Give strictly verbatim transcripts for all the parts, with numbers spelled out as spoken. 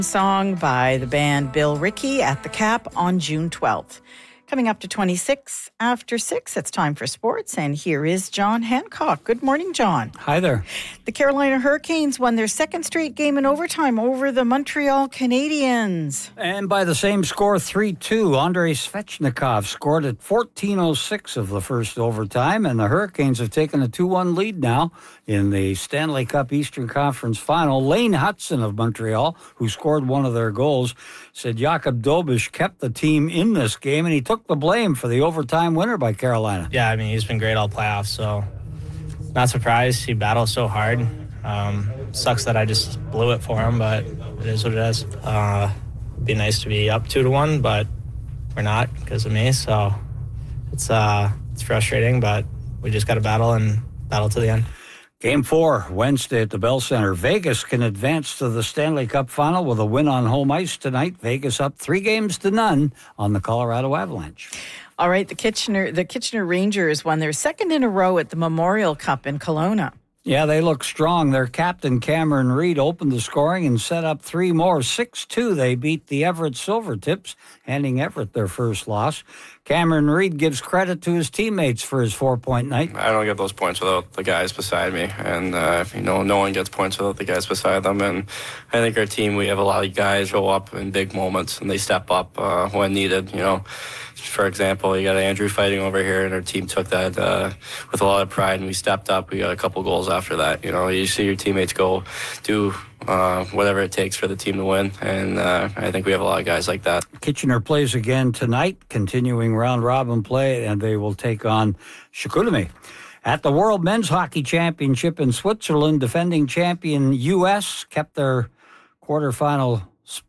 Song by the band Bill Rickey at the Cap on June twelfth. Coming up to twenty-six after six, it's time for sports, and here is John Hancock. Good morning, John. Hi there. The Carolina Hurricanes won their second straight game in overtime over the Montreal Canadiens. And by the same score, three two, Andrei Svechnikov scored at fourteen oh six of the first overtime, and the Hurricanes have taken a two one lead now in the Stanley Cup Eastern Conference Final. Lane Hudson of Montreal, who scored one of their goals, said Jakub Dobeš kept the team in this game, and he took the blame for the overtime winner by Carolina. Yeah, I mean, he's been great all playoffs, so not surprised. He battled so hard. Um, sucks that I just blew it for him, but it is what it is. Uh, it'd be nice to be up two to one, but we're not because of me, so it's uh, it's frustrating, but we just got to battle and battle to the end. Game four, Wednesday at the Bell Center. Vegas can advance to the Stanley Cup Final with a win on home ice tonight. Vegas up three games to none on the Colorado Avalanche. All right, the Kitchener the Kitchener Rangers won their second in a row at the Memorial Cup in Kelowna. Yeah, they look strong. Their captain, Cameron Reid, opened the scoring and set up three more. six two, they beat the Everett Silvertips, handing Everett their first loss. Cameron Reid gives credit to his teammates for his four-point night. I don't get those points without the guys beside me. And, uh, you know, no one gets points without the guys beside them. And I think our team, we have a lot of guys show up in big moments, and they step up uh, when needed, you know. For example, you got Andrew fighting over here, and our team took that uh, with a lot of pride, and we stepped up. We got a couple goals after that. You know, you see your teammates go do uh, whatever it takes for the team to win, and uh, I think we have a lot of guys like that. Kitchener plays again tonight, continuing round-robin play, and they will take on Chicoutimi. At the World Men's Hockey Championship in Switzerland, defending champion U S kept their quarterfinal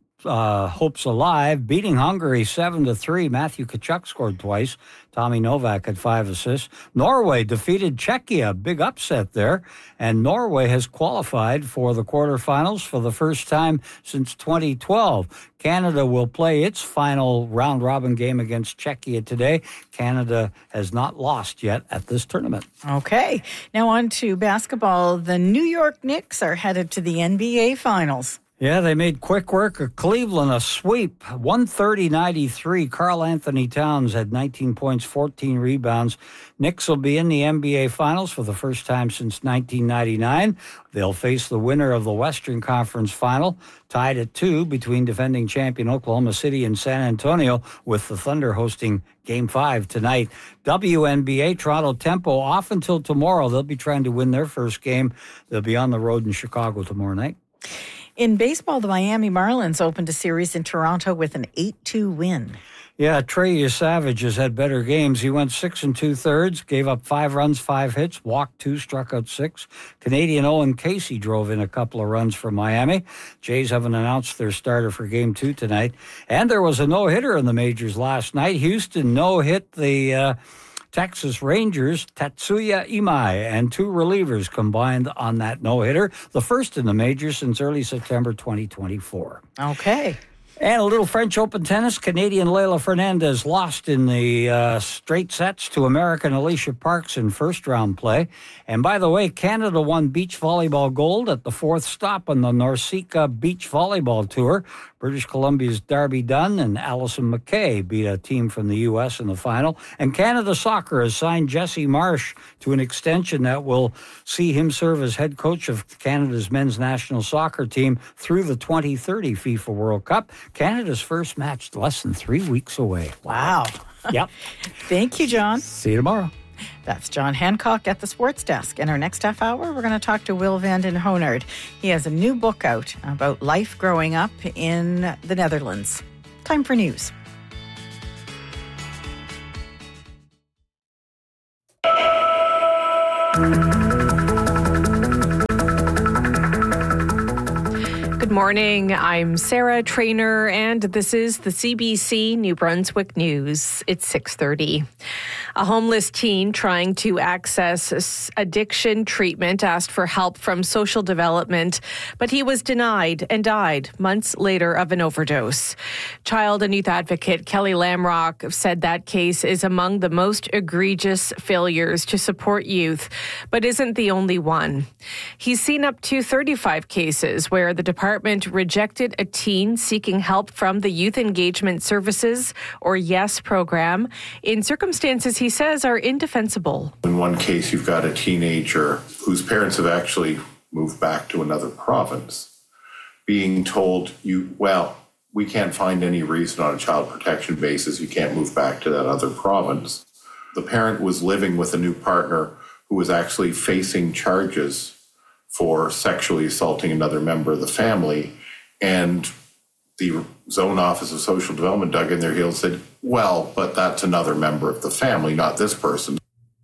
Uh, hopes alive, beating Hungary seven to three. Matthew Tkachuk scored twice. Tommy Novak had five assists. Norway defeated Czechia, big upset there, and Norway has qualified for the quarterfinals for the first time since twenty twelve. Canada will play its final round-robin game against Czechia today. Canada has not lost yet at this tournament. Okay, now on to basketball. The New York Knicks are headed to the N B A Finals. Yeah, they made quick work of Cleveland, a sweep, one thirty ninety-three. Karl Anthony Towns had nineteen points, fourteen rebounds. Knicks will be in the N B A Finals for the first time since nineteen ninety-nine. They'll face the winner of the Western Conference Final, tied at two between defending champion Oklahoma City and San Antonio, with the Thunder hosting Game five tonight. W N B A, Toronto Tempo off until tomorrow. They'll be trying to win their first game. They'll be on the road in Chicago tomorrow night. In baseball, the Miami Marlins opened a series in Toronto with an eight two win. Yeah, Trey Savage has had better games. He went six and two-thirds, gave up five runs, five hits, walked two, struck out six. Canadian Owen Casey drove in a couple of runs for Miami. Jays haven't announced their starter for Game two tonight. And there was a no-hitter in the majors last night. Houston no-hit the Uh, Texas Rangers, Tatsuya Imai, and two relievers combined on that no-hitter, the first in the majors since early September twenty twenty-four. Okay. And a little French Open tennis. Canadian Leylah Fernandez lost in the uh, straight sets to American Alicia Parks in first-round play. And by the way, Canada won beach volleyball gold at the fourth stop on the Norseca Beach Volleyball Tour. British Columbia's Darby Dunn and Allison McKay beat a team from the U S in the final. And Canada Soccer has signed Jesse Marsh to an extension that will see him serve as head coach of Canada's men's national soccer team through the twenty thirty FIFA World Cup. Canada's first match less than three weeks away. Wow. Yep. Thank you, John. See you tomorrow. That's John Hancock at the Sports Desk. In our next half hour, we're going to talk to Will van den Honard. He has a new book out about life growing up in the Netherlands. Time for news. Good morning. I'm Sarah Trainer, and this is the C B C New Brunswick News. It's six thirty. A homeless teen trying to access addiction treatment asked for help from social development, but he was denied and died months later of an overdose. Child and youth advocate Kelly Lamrock said that case is among the most egregious failures to support youth, but isn't the only one. He's seen up to thirty-five cases where the Department department rejected a teen seeking help from the Youth Engagement Services, or YES program, in circumstances he says are indefensible. In one case, you've got a teenager whose parents have actually moved back to another province, being told, you well, we can't find any reason on a child protection basis you can't move back to that other province. The parent was living with a new partner who was actually facing charges for sexually assaulting another member of the family. And the Zone Office of Social Development dug in their heels and said, well, but that's another member of the family, not this person.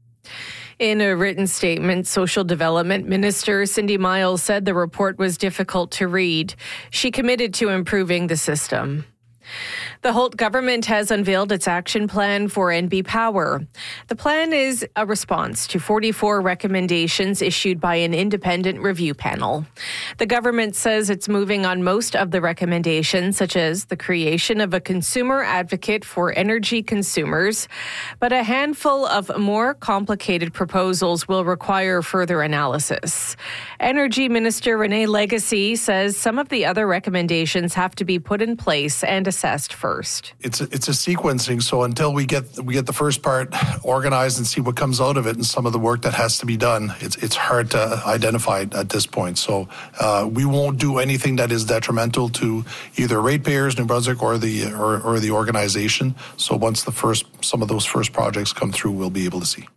In a written statement, Social Development Minister Cindy Miles said the report was difficult to read. She committed to improving the system. The Holt government has unveiled its action plan for N B Power. The plan is a response to forty-four recommendations issued by an independent review panel. The government says it's moving on most of the recommendations, such as the creation of a consumer advocate for energy consumers, but a handful of more complicated proposals will require further analysis. Energy Minister Renee Legacy says some of the other recommendations have to be put in place and assessed first. It's a, it's a sequencing. So until we get we get the first part organized and see what comes out of it and some of the work that has to be done, it's it's hard to identify at this point. So uh, we won't do anything that is detrimental to either ratepayers, New Brunswick, or the or, or the organization. So once the first some of those first projects come through, we'll be able to see.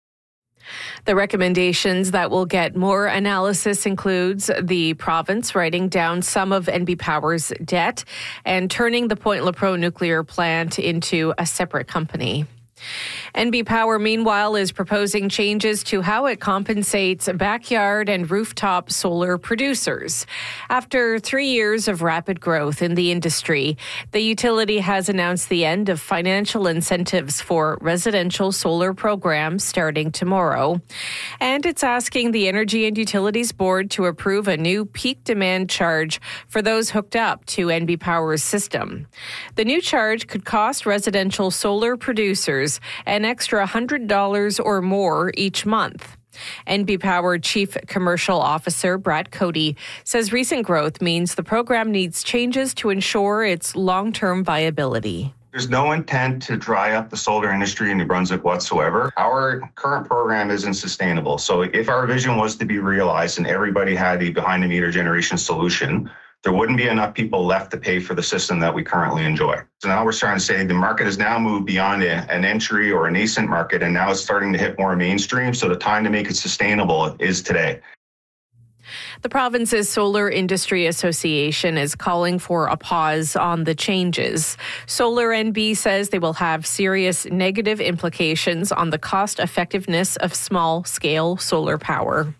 The recommendations that will get more analysis includes the province writing down some of N B Power's debt and turning the Point Lepreau nuclear plant into a separate company. N B Power, meanwhile, is proposing changes to how it compensates backyard and rooftop solar producers. After three years of rapid growth in the industry, the utility has announced the end of financial incentives for residential solar programs starting tomorrow. And it's asking the Energy and Utilities Board to approve a new peak demand charge for those hooked up to N B Power's system. The new charge could cost residential solar producers an extra one hundred dollars or more each month. N B Power Chief Commercial Officer Brad Cody says recent growth means the program needs changes to ensure its long-term viability. There's no intent to dry up the solar industry in New Brunswick whatsoever. Our current program isn't sustainable. So if our vision was to be realized and everybody had a behind-the-meter generation solution, there wouldn't be enough people left to pay for the system that we currently enjoy. So now we're starting to say the market has now moved beyond a, an entry or a nascent market, and now it's starting to hit more mainstream. So the time to make it sustainable is today. The province's Solar Industry Association is calling for a pause on the changes. Solar N B says they will have serious negative implications on the cost effectiveness of small-scale solar power.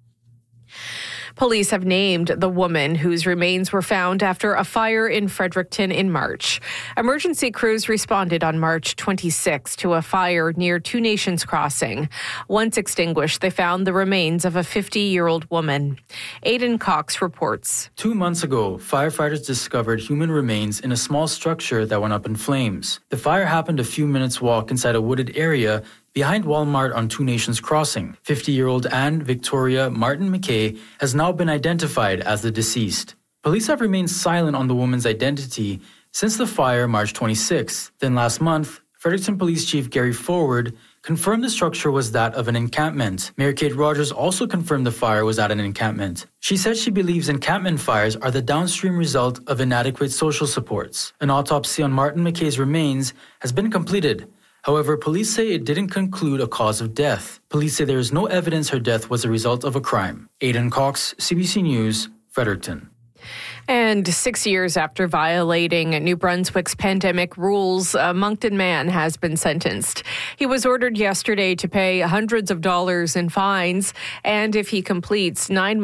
Police have named the woman whose remains were found after a fire in Fredericton in March. Emergency crews responded on March twenty-sixth to a fire near Two Nations Crossing. Once extinguished, they found the remains of a fifty-year-old woman. Aidan Cox reports. Two months ago, firefighters discovered human remains in a small structure that went up in flames. The fire happened a few minutes' walk inside a wooded area behind Walmart on Two Nations Crossing. fifty-year-old Anne Victoria Martin McKay has now been identified as the deceased. Police have remained silent on the woman's identity since the fire March twenty-sixth. Then last month, Fredericton Police Chief Gary Forward confirmed the structure was that of an encampment. Mayor Kate Rogers also confirmed the fire was at an encampment. She said she believes encampment fires are the downstream result of inadequate social supports. An autopsy on Martin McKay's remains has been completed. However, police say it didn't conclude a cause of death. Police say there is no evidence her death was a result of a crime. Aidan Cox, C B C News, Fredericton. And six years after violating New Brunswick's pandemic rules, a Moncton man has been sentenced. He was ordered yesterday to pay hundreds of dollars in fines, and if he completes nine